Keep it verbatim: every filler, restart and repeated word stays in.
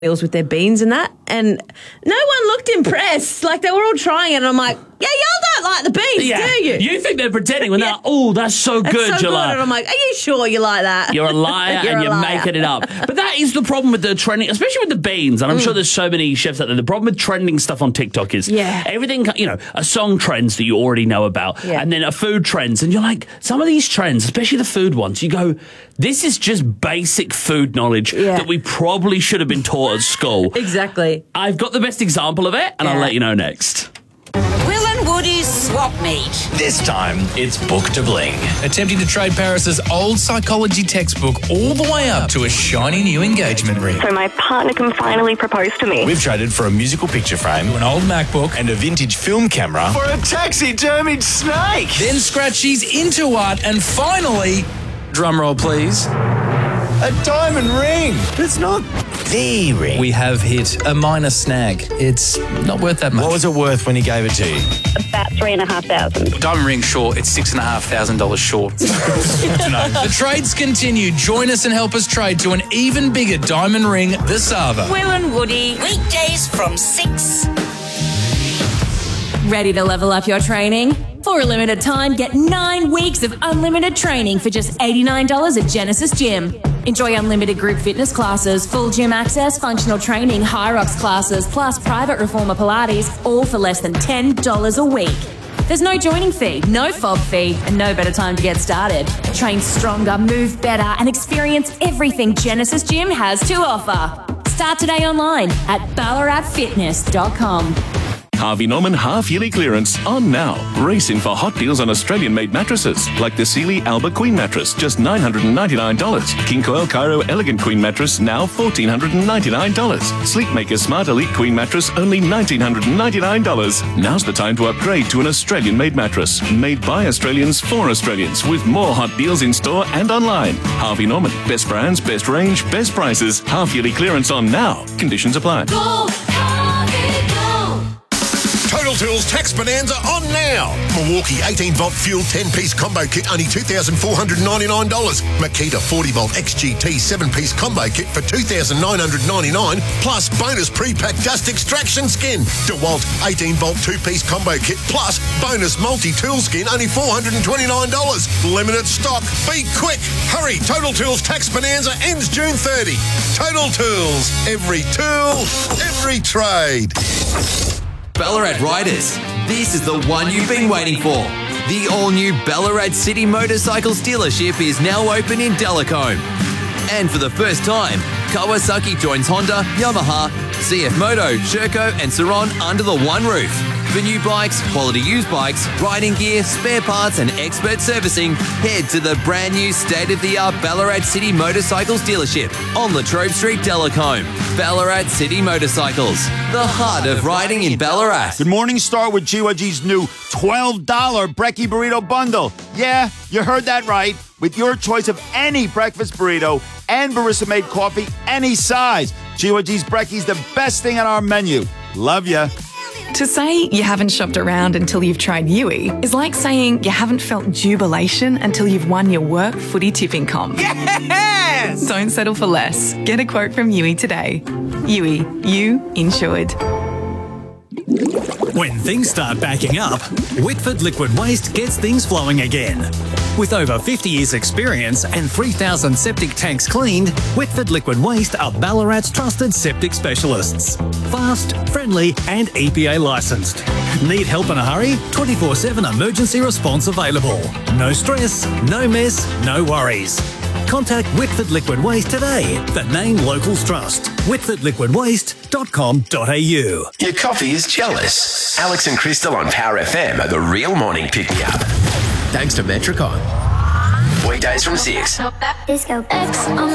Wheels with their beans and that, and no one looked impressed. Like, they were all trying it, and I'm like, yeah, y'all don't like the beans, yeah. do you? You think they're pretending when Yeah. they're like, oh, that's so That's good, so you're good. like, And I'm like, are you sure you like that? you're a liar You're and a you're liar. making it up. But that is the problem with the trending, especially with the beans. And I'm Mm. sure there's so many chefs out there. The problem with trending stuff on TikTok is Yeah. everything, you know, a song trends that you already know about, Yeah. and then a food trends. And you're like, some of these trends, especially the food ones, you go, this is just basic food knowledge Yeah. that we probably should have been taught at school. Exactly. I've got the best example of it, and I'll Yeah. let you know next. Will and Woody's swap meet. This time, it's Book to Bling. Attempting to trade Paris's old psychology textbook all the way up to a shiny new engagement ring. So my partner can finally propose to me. We've traded for a musical picture frame, An old MacBook. and a vintage film camera for a taxidermied snake. Then Scratchy's into art, and finally, drumroll please, A diamond ring. It's not the ring. we have hit a minor snag. It's not worth that much. What was it worth when he gave it to you? About three and a half thousand. Diamond ring short, it's six and a half thousand dollars short. Good to know. The trades continue. Join us and help us trade to an even bigger diamond ring this Sava. Will and Woody, weekdays from six. Ready to level up your training? For a limited time, get nine weeks of unlimited training for just eighty-nine dollars at Genesis Gym. Enjoy unlimited group fitness classes, full gym access, functional training, Hyrox classes, plus private reformer Pilates, all for less than ten dollars a week. There's no joining fee, no fob fee, and no better time to get started. Train stronger, move better, and experience everything Genesis Gym has to offer. Start today online at ballarat fitness dot com. Harvey Norman half-yearly clearance on now. Race in for hot deals on Australian-made mattresses, like the Sealy Alba Queen mattress, just nine hundred ninety-nine dollars. King Coil Cairo Elegant Queen mattress, now one thousand four hundred ninety-nine dollars. Sleepmaker Smart Elite Queen mattress, only one thousand nine hundred ninety-nine dollars. Now's the time to upgrade to an Australian-made mattress, made by Australians for Australians, with more hot deals in store and online. Harvey Norman, best brands, best range, best prices. Half-yearly clearance on now. Conditions apply. Total Tools Tax Bonanza on now. Milwaukee eighteen volt fuel ten piece combo kit, only two thousand four hundred ninety-nine dollars. Makita forty volt X G T seven piece combo kit for two thousand nine hundred ninety-nine dollars, plus bonus pre-packed dust extraction skin. DeWalt eighteen volt two piece combo kit, plus bonus multi-tool skin, only four hundred twenty-nine dollars. Limited stock. Be quick. Hurry. Total Tools Tax Bonanza ends June thirtieth. Total Tools. Every tool, every trade. Ballarat Riders, this is the one you've been waiting for. The all-new Ballarat City Motorcycles dealership is now open in Delacombe. And for the first time, Kawasaki joins Honda, Yamaha, C F Moto, Sherco and Saron under the one roof. For new bikes, quality used bikes, riding gear, spare parts and expert servicing, head to the brand new state-of-the-art Ballarat City Motorcycles dealership on Latrobe Street, Delacombe. Ballarat City Motorcycles, the heart of riding in Ballarat. Good morning, start with G Y G's new twelve dollar Brekkie Burrito Bundle. Yeah, you heard that right. With your choice of any breakfast burrito and barista-made coffee, any size. G Y G's Brekkie's the best thing on our menu. Love ya. To say you haven't shopped around until you've tried Yui is like saying you haven't felt jubilation until you've won your work footy tipping comp. Yes! Don't settle for less. Get a quote from Yui today. Yui, you insured. When things start backing up, Whitford Liquid Waste gets things flowing again. With over fifty years experience and three thousand septic tanks cleaned, Whitford Liquid Waste are Ballarat's trusted septic specialists. Fast, friendly and E P A licensed. Need help in a hurry? twenty-four seven emergency response available. No stress, no mess, no worries. Contact Whitford Liquid Waste today. The name locals trust. whitford liquid waste dot com dot a u. Your coffee is jealous. Alex and Crystal on Power F M are the real morning pick-me-up. Thanks to Metricon. Weekdays from six. Disco X.